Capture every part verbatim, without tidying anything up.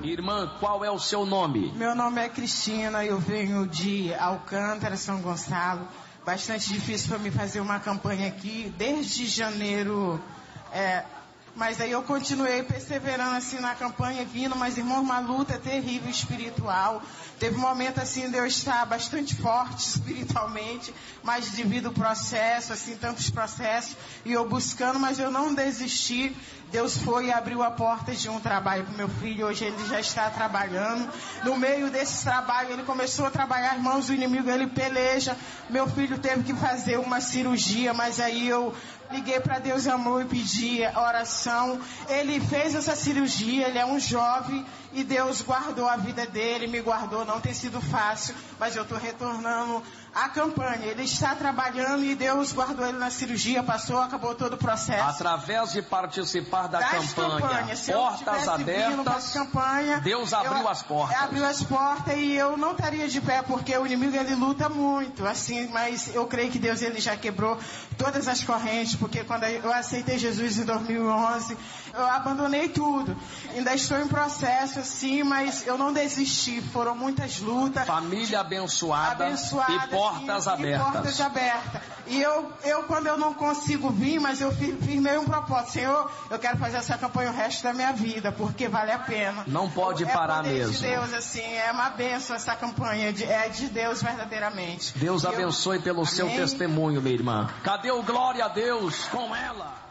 Irmã, qual é o seu nome? Meu nome é Cristina, eu venho de Alcântara, São Gonçalo. Bastante difícil para mim fazer uma campanha aqui, desde janeiro, é, mas aí eu continuei perseverando assim na campanha, vindo, mas irmão, uma luta terrível espiritual. Teve um momento assim de eu estar bastante forte espiritualmente, mas devido ao processo, assim, tantos processos, e eu buscando, mas eu não desisti. Deus foi e abriu a porta de um trabalho para o meu filho. Hoje ele já está trabalhando. No meio desse trabalho, ele começou a trabalhar, irmãos, o inimigo, ele peleja. Meu filho teve que fazer uma cirurgia, mas aí eu liguei para Deus Amor e pedi oração. Ele fez essa cirurgia, ele é um jovem e Deus guardou a vida dele, me guardou. Não tem sido fácil, mas eu estou retornando à campanha. Ele está trabalhando e Deus guardou ele na cirurgia, passou, acabou todo o processo. Através de participar da das campanha, campanhas. Se portas eu abertas, campanha, Deus abriu eu, as portas. Abriu as portas e eu não estaria de pé, porque o inimigo ele luta muito, assim, mas eu creio que Deus ele já quebrou todas as correntes, porque quando eu aceitei Jesus em dois mil e onze, eu abandonei tudo. Ainda estou em processo, assim, mas eu não desisti. Foram muitas lutas. Família abençoada, abençoada e portas assim, abertas. E portas abertas. E eu, eu, quando eu não consigo vir, mas eu firmei um propósito. Senhor, eu quero fazer essa campanha o resto da minha vida, porque vale a pena. Não pode é parar poder mesmo. De Deus, assim, é uma bênção essa campanha, de, é de Deus verdadeiramente. Deus e abençoe eu, pelo amém. seu testemunho, minha irmã. Cadê o glória a Deus com ela?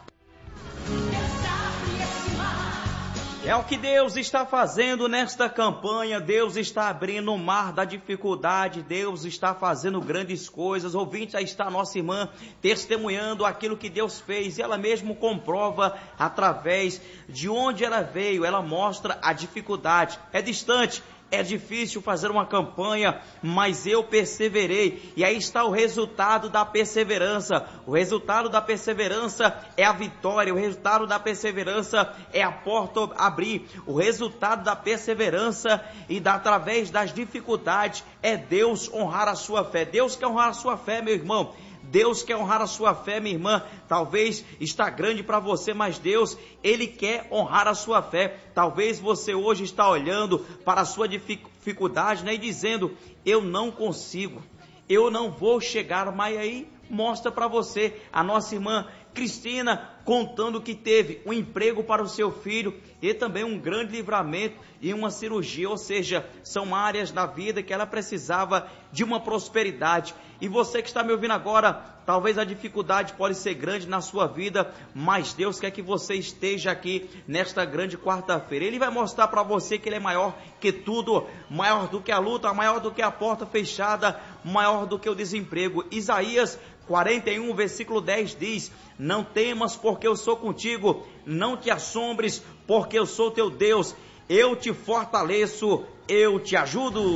É o que Deus está fazendo nesta campanha. Deus está abrindo o mar da dificuldade. Deus está fazendo grandes coisas. Ouvinte, aí está a nossa irmã testemunhando aquilo que Deus fez. E ela mesmo comprova através de onde ela veio. Ela mostra a dificuldade. É distante. É difícil fazer uma campanha, mas eu perseverei. E aí está o resultado da perseverança. O resultado da perseverança é a vitória. O resultado da perseverança é a porta abrir. O resultado da perseverança e da, através das dificuldades é Deus honrar a sua fé. Deus quer honrar a sua fé, meu irmão. Deus quer honrar a sua fé, minha irmã. Talvez está grande para você, mas Deus, Ele quer honrar a sua fé. Talvez você hoje está olhando para a sua dificuldade, né, e dizendo, eu não consigo, eu não vou chegar, mas aí mostra para você a nossa irmã Cristina contando que teve um emprego para o seu filho e também um grande livramento e uma cirurgia, ou seja, são áreas da vida que ela precisava de uma prosperidade. E você que está me ouvindo agora, talvez a dificuldade pode ser grande na sua vida, mas Deus quer que você esteja aqui nesta grande quarta-feira. Ele vai mostrar para você que Ele é maior que tudo, maior do que a luta, maior do que a porta fechada, maior do que o desemprego. Isaías quarenta e um, versículo dez diz, não temas porque eu sou contigo, não te assombres porque eu sou teu Deus, eu te fortaleço, eu te ajudo.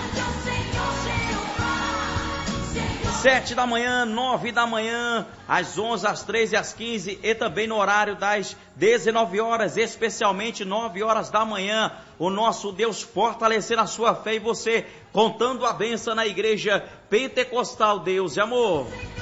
Sete da manhã, nove da manhã, às onze, às treze, às quinze e também no horário das dezenove horas, especialmente nove horas da manhã, o nosso Deus fortalecer a sua fé e você contando a bênção na igreja pentecostal Deus e Amor.